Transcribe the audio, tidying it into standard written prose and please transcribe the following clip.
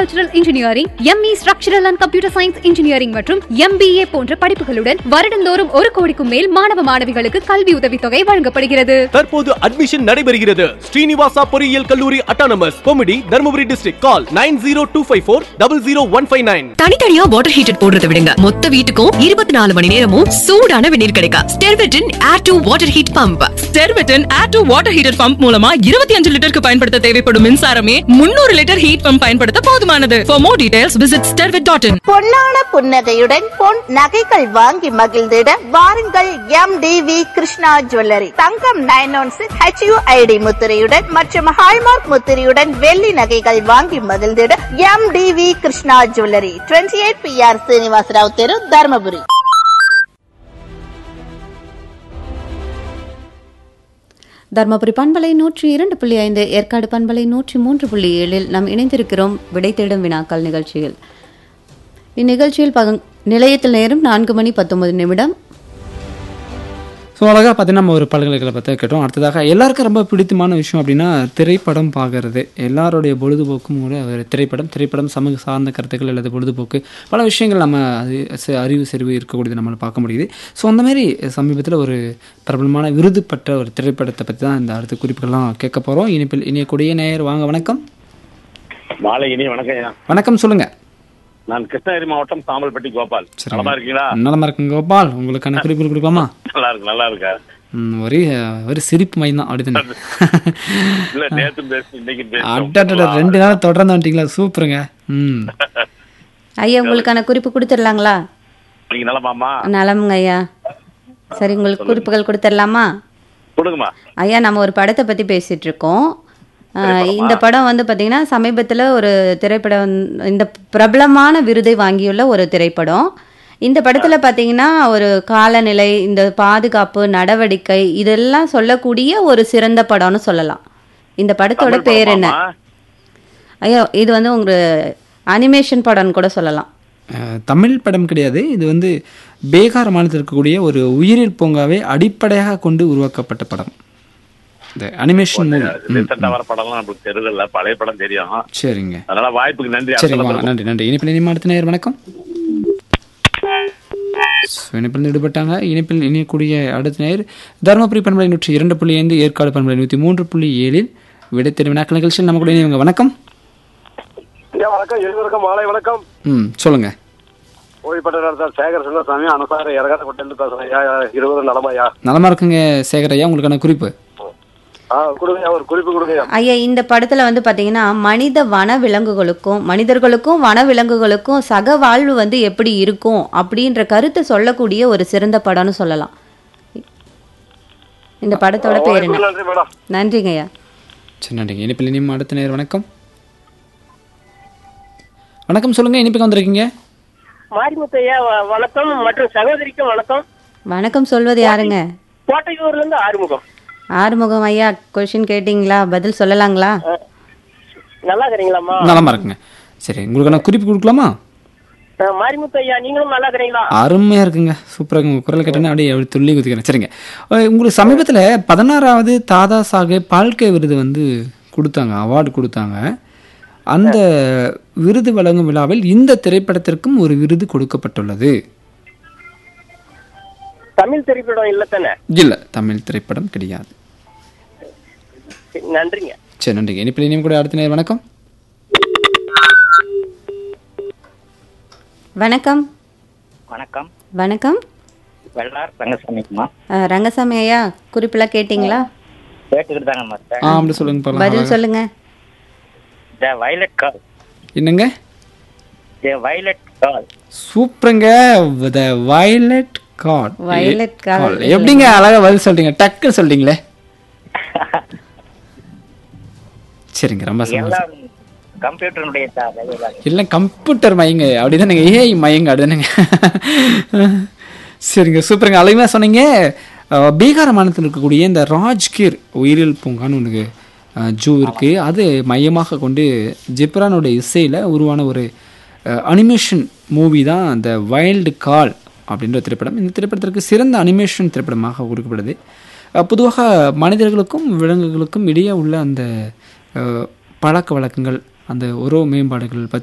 Agricultural Engineering, ME Structural and Computer Science Engineering மற்றும் MBA போன்ற படிப்புகளுடன் வருடந்தோறும் 1 கோடிக்கும் மேல் மாணவ மாணவிகளுக்கு கல்வி உதவித்தொகை வழங்கப்படுகிறது. தற்போது அட்மிஷன் நடைபெறுகிறது. ஸ்ரீனிவாசா பொறியியல் கல்லூரி அட்டானமஸ், கொமிடி, தர்மபுரி டிஸ்ட்ரிக்ட். கால் 9025400159. தனித்தனியா வாட்டர் ஹீட்டர் போடுறத விடுங்க, மொத்த வீட்டுக்கும் 24 மணி நேரமும் சூடான வெந்நீர் கிடைக்கும். ஸ்டெர்விட்டன் Air to Water Heat Pump. ஸ்டெர்விட்டன் Air to Water Heater Pump மூலமா 25 லிட்டருக்கு பயன்படுத்த தேவைப்படும் மின்சாரமே 300 லிட்டர் ஹீட் பம்ப் பயன்படுத்த போதுமானது. For more details visit stervit.in. பொன்னான புன்னகையுடன் பொன் நகைகள் வாங்கி மகிழ்ந்திட வாருங்கள் MDV கிருஷ்ணா ஜுவல்லரி. தங்கம் 9 ounce HUID முத்திரையுடன் மற்றும் ஹால்மார்க் முத்திரையுடன் வெள்ளி நகைகள் வாங்கி மகிழ்ந்திட MDV Krishna jewellery, 28 PR Srinivasa Rao தெரு, தர்மபுரி. தர்மபுரி பண்பலை 102.5, ஏற்காடு பண்பலை 103.7 நாம் இணைந்திருக்கிறோம் விடை தேடும் வினாக்கள் நிகழ்ச்சியில். இந்நிகழ்ச்சியில் நிலையத்தில் நேரம் 4:19. ஸோ அழகாக பார்த்தீங்கன்னா நம்ம ஒரு பல்கலைக்கழகத்தை பற்றி கேட்டோம். அடுத்ததாக எல்லாருக்கும் ரொம்ப பிடித்தமான விஷயம் அப்படின்னா திரைப்படம் பார்க்கறது. எல்லாருடைய பொழுதுபோக்கும் கூட ஒரு திரைப்படம் சமூக சார்ந்த கருத்துக்கள் அல்லது பொழுதுபோக்கு பல விஷயங்கள் நம்ம அது அறிவு செறிவு இருக்கக்கூடியது நம்மளால் பார்க்க முடியுது. ஸோ அந்த மாதிரி சமீபத்தில் ஒரு பிரபலமான விருது பெற்ற ஒரு திரைப்படத்தை பற்றி தான் இந்த அடுத்த குறிப்புகள்லாம் கேட்க போகிறோம். இனியக்கூடிய நேயர் வாங்க. வணக்கம். மாலை இனி வணக்கம். வணக்கம், சொல்லுங்கள். நான் கிருஷ்ணகிரி மாவட்டம் சாம்பல்பட்டி கோபால். நலமா இருக்கீங்களா? நலமா இருக்குங்க கோபால். உங்களுக்கான குறிப்புகள் கொடுக்கலாமா? நல்லா இருக்கா? ஒரு சிரிப்பு மையம் தான் அப்படித்தானே? இல்ல, நேத்து பேசி இன்னைக்கு பேசி 2 நாள் தொடர்ந்து வந்துட்டீங்களா? சூப்பருங்க. ஐயா, உங்களுக்கான குறிப்பு கொடுத்துடலாங்களா? நீங்க நலமாமா? நலமுங்க ஐயா. சரி, உங்களுக்கு குறிப்புகள் கொடுத்துடலாமா? கொடுங்கம்மா. ஐயா, நம்ம ஒரு படத்தை பற்றி பேசிட்டு இருக்கோம். இந்த படம் வந்து பார்த்தீங்கன்னா சமீபத்தில் ஒரு திரைப்படம், இந்த பிரபலமான விருதை வாங்கியுள்ள ஒரு திரைப்படம். இந்த படத்தில் பார்த்தீங்கன்னா ஒரு காலநிலை, இந்த பாதுகாப்பு நடவடிக்கை இதெல்லாம் சொல்லக்கூடிய ஒரு சிறந்த படம்னு சொல்லலாம். இந்த படத்தோட பேர் என்ன? ஐயா, இது வந்து உங்க அனிமேஷன் படம்னு கூட சொல்லலாம். தமிழ் படம் கிடையாது. இது வந்து பீகார் மாநிலத்தில் இருக்கக்கூடிய ஒரு உயிரியல் பூங்காவை அடிப்படையாக கொண்டு உருவாக்கப்பட்ட படம். இந்த அனிமேஷன் மூவி. படம்லாம் நமக்கு தெரியல, பழைய படம் தெரியும். சரிங்க, அதனால வாய்ப்புக்கு நன்றி. நன்றி. இனிப்பில் அடுத்த நேயர் வணக்கம். இணைப்பில் ஈடுபட்டாங்க. இணைப்பில் இணையக்கூடிய அடுத்த நேயர் தருமபுரி பண்பலை 102.5, ஏற்காடு பண்பலை 103.7 விடை தேடும் வினாக்கள் நிகழ்ச்சியில் நம்ம கூட இணையவங்க. வணக்கம். வணக்கம், மாலை வணக்கம். சொல்லுங்க. ஓய்வுபட்ட சேகர் சின்னசாமி, அனுசார இறகாத கொண்டு பேசுறேன். 20 நலமாயா? நலமா இருக்குங்க சேகர் ஐயா. உங்களுக்கான குறிப்பு ஐயா, இந்த படத்துல வந்து பாத்தீங்கன்னா மனிதர்களுக்கும் வனவிலங்குகளுக்கும் சக வாழ்வு வந்து எப்படி இருக்கும் அப்படின்ற கருத்தை சொல்லக்கூடிய ஒரு சிறந்த படம்னு சொல்லலாம். இந்த படத்தோட பேர் என்ன? நன்றிங்க ஐயா. சரி, நன்றிங்க. இனிப்பில் இனியும் அடுத்த நேரம். வணக்கம். வணக்கம், சொல்லுங்க. இனிப்புக்கு வந்திருக்கீங்க. மாரிமுத்தையா வணக்கம். மற்றும் சகோதரிக்கும் வணக்கம். வணக்கம் சொல்வது யாருங்க? கோட்டையூர்ல இருந்து ஆறுமுகம். ஆறுமுகம் ஐயா, கொஸ்டின் கேட்டீங்களா? பதில் சொல்லலாங்களா? நல்லா இருக்கீங்களாமா? நலமா இருக்குங்க. சரி, உங்களுக்கு நான் குறிப்பு கொடுக்கலாமா? மாரிமுத்தையா, நீங்களும் நல்லா இருக்கீங்களா? அருமையா இருக்குங்க, சூப்பராக. உங்க குரல் கேட்டேன்னா அப்படியே துள்ளி குதிக்கிறேன். சரிங்க, உங்களுக்கு சமீபத்தில் 16வது தாதா சாஹேப் பால்கே விருது வந்து கொடுத்தாங்க, அவார்டு கொடுத்தாங்க. அந்த விருது வழங்கும் விழாவில் இந்த திரைப்படத்திற்கும் ஒரு விருது கொடுக்கப்பட்டுள்ளது. தமிழ் திரைப்படம் இல்ல தானே? இல்ல, தமிழ் திரைப்படம் கிடையாது. நன்றிங்க. சரி, நன்றிங்க. இனிப்பில் கூட அடுத்த நேரம். வணக்கம். வணக்கம். வணக்கம். வணக்கம். வெள்ளார் ரங்கசாமிக்குமா? ரங்கசாமி ஐயா, குறிப்பெல்லாம் கேட்டீங்களா? கேட்டுக்கிட்டு தாங்க. அப்படி சொல்லுங்க, பதில் சொல்லுங்க. தி வயலட் கால். என்னங்க? தி வயலட் கால். சூப்பருங்க. தி வயலட் கால். வயலட் கால். எப்படிங்க அழகா பதில் சொல்றீங்க, டக்கு சொல்றீங்களே. சரிங்க, ரொம்ப சந்தோஷம். கம்ப்யூட்டருடைய இல்ல, கம்ப்யூட்டர் மயங்க அப்படிதானங்க, ஏஐ மயங்க அப்படிதானங்க. சரிங்க, சூப்பருங்க, அழகா சொன்னீங்க. பீகார் மாநிலத்தில் இருக்கக்கூடிய இந்த ராஜ்கீர் உயிரியல் பூங்கான்னு ஒன்று ஜூ இருக்கு. அது மையமாக கொண்டு ஜிப்ரானோட இசையில் உருவான ஒரு அனிமேஷன் மூவி தான் அந்த வைல்டு கால் அப்படின்ற திரைப்படம். இந்த திரைப்படத்திற்கு சிறந்த அனிமேஷன் திரைப்படமாக கொடுக்கப்படுது. பொதுவாக மனிதர்களுக்கும் விலங்குகளுக்கும் இடையே உள்ள அந்த பழக்க வழக்கங்கள், அந்த உறவு மேம்பாடுகள் பற்றி